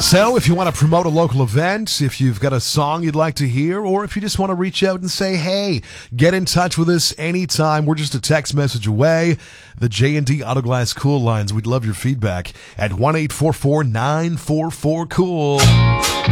So if you want to promote a local event, if you've got a song you'd like to hear, or if you just want to reach out and say, hey, get in touch with us anytime. We're just a text message away. The J&D Auto Glass Cool lines. We'd love your feedback at 1-844-944-COOL.